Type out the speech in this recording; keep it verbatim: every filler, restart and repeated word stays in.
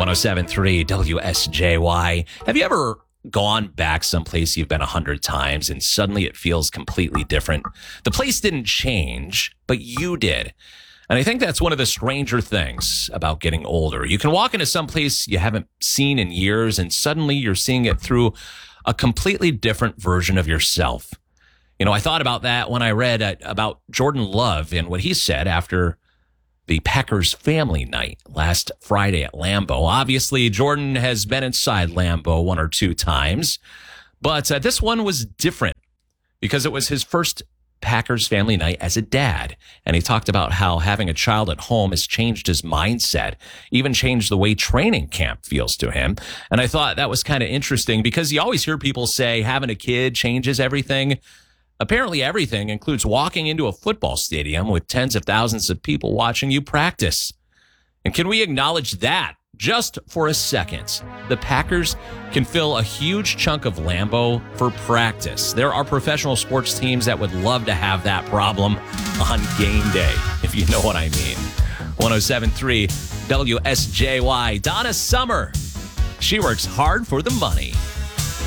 one oh seven point three W S J Y. Have you ever gone back someplace you've been a hundred times and suddenly it feels completely different? The place didn't change, but you did. And I think that's one of the stranger things about getting older. You can walk into some place you haven't seen in years, and suddenly you're seeing it through a completely different version of yourself. You know, I thought about that when I read uh, about Jordan Love and what he said after the Packers family night last Friday at Lambeau. Obviously, Jordan has been inside Lambeau one or two times, but uh, this one was different because it was his first Packers family night as a dad. And he talked about how having a child at home has changed his mindset, even changed the way training camp feels to him. And I thought that was kind of interesting because you always hear people say having a kid changes everything. Apparently everything includes walking into a football stadium with tens of thousands of people watching you practice. And can we acknowledge that just for a second? The Packers can fill a huge chunk of Lambeau for practice. There are professional sports teams that would love to have that problem on game day, if you know what I mean. one oh seven point three W S J Y. Donna Summer. She works hard for the money.